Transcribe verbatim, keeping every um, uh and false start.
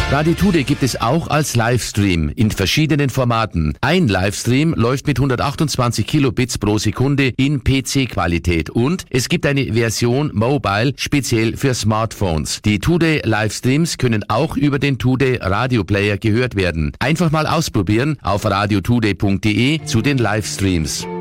Radio Today gibt es auch als Livestream in verschiedenen Formaten. Ein Livestream läuft mit hundertachtundzwanzig Kilobits pro Sekunde in P C-Qualität und es gibt eine Version Mobile speziell für Smartphones. Die Today Livestreams können auch über den Today Radio Player gehört werden. Einfach mal ausprobieren auf radiotoday punkt de zu den Livestreams.